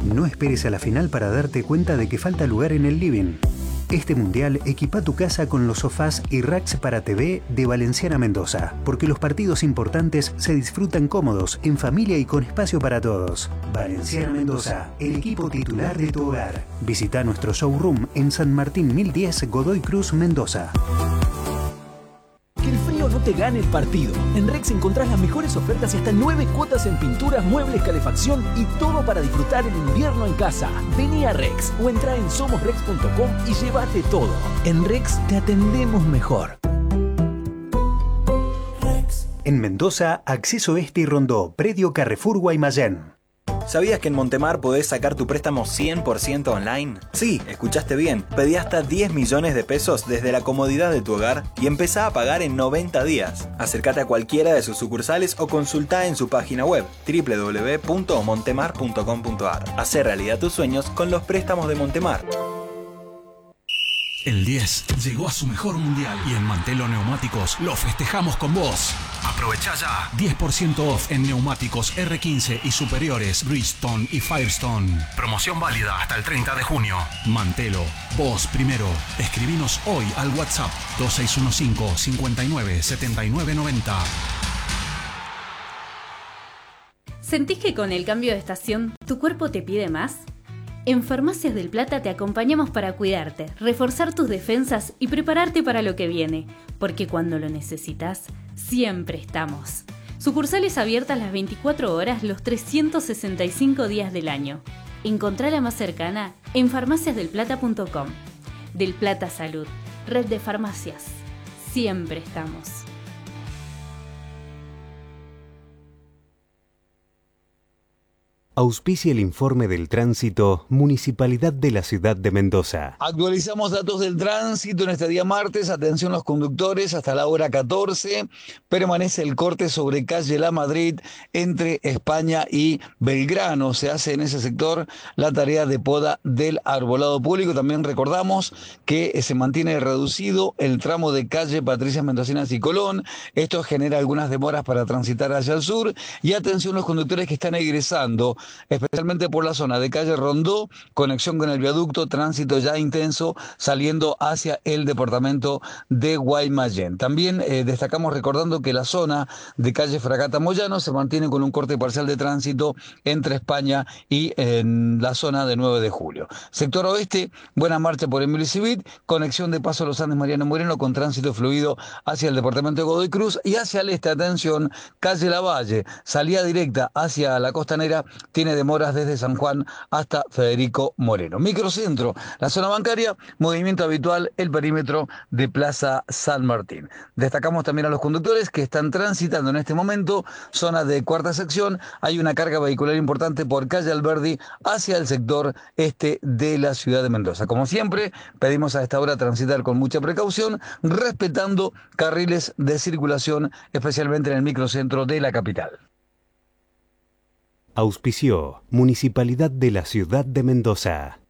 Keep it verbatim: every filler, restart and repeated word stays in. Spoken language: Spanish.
No esperes a la final para darte cuenta de que falta lugar en el living. Este mundial equipa tu casa con los sofás y racks para T V de Valenciana Mendoza, porque los partidos importantes se disfrutan cómodos, en familia y con espacio para todos. Valenciana Mendoza, el equipo titular de tu hogar. Visita nuestro showroom en San Martín mil diez, Godoy Cruz, Mendoza. Que el frío no te gane el partido. En Rex encontrás las mejores ofertas y hasta nueve cuotas en pinturas, muebles, calefacción y todo para disfrutar el invierno en casa. Vení a Rex o entra en somos rex punto com y llévate todo. En Rex te atendemos mejor. Rex. En Mendoza, Acceso Este y Rondó, Predio Carrefour Guaymallén. ¿Sabías que en Montemar podés sacar tu préstamo cien por ciento online? Sí, escuchaste bien. Pedí hasta diez millones de pesos desde la comodidad de tu hogar y empezá a pagar en noventa días. Acércate a cualquiera de sus sucursales o consultá en su página web doble u doble u doble u punto montemar punto com punto a r. Hacé realidad tus sueños con los préstamos de Montemar. El diez llegó a su mejor mundial y en Mantelo Neumáticos lo festejamos con vos. Aprovechá ya. diez por ciento off en neumáticos R quince y superiores Bridgestone y Firestone. Promoción válida hasta el treinta de junio. Mantelo, vos primero. Escribinos hoy al WhatsApp dos seis uno cinco, cinco nueve, siete nueve nueve cero. ¿Sentís que con el cambio de estación tu cuerpo te pide más? En Farmacias del Plata te acompañamos para cuidarte, reforzar tus defensas y prepararte para lo que viene, porque cuando lo necesitas, siempre estamos. Sucursales abiertas las veinticuatro horas los trescientos sesenta y cinco días del año. Encontrá la más cercana en farmacias del plata punto com. Del Plata Salud, red de farmacias. Siempre estamos. Auspicia el informe del tránsito, Municipalidad de la Ciudad de Mendoza. Actualizamos datos del tránsito en este día martes. Atención los conductores, hasta la hora catorce permanece el corte sobre calle La Madrid entre España y Belgrano. Se hace en ese sector la tarea de poda del arbolado público. También recordamos que se mantiene reducido el tramo de calle Patricia Mendocinas y Colón. Esto genera algunas demoras para transitar hacia el sur. Y atención los conductores que están egresando, especialmente por la zona de calle Rondó, conexión con el viaducto, tránsito ya intenso saliendo hacia el departamento de Guaymallén. También eh, destacamos recordando que la zona de calle Fragata Moyano se mantiene con un corte parcial de tránsito entre España y en la zona de nueve de julio. Sector oeste, buena marcha por Emilio Civit, conexión de Paso Los Andes Mariano Moreno con tránsito fluido hacia el departamento de Godoy Cruz y hacia el este, atención, calle Lavalle, salida directa hacia la costanera, tiene demoras desde San Juan hasta Federico Moreno. Microcentro, la zona bancaria, movimiento habitual, el perímetro de Plaza San Martín. Destacamos también a los conductores que están transitando en este momento, zona de cuarta sección, hay una carga vehicular importante por calle Alberdi hacia el sector este de la ciudad de Mendoza. Como siempre, pedimos a esta hora transitar con mucha precaución, respetando carriles de circulación, especialmente en el microcentro de la capital. Auspició Municipalidad de la Ciudad de Mendoza.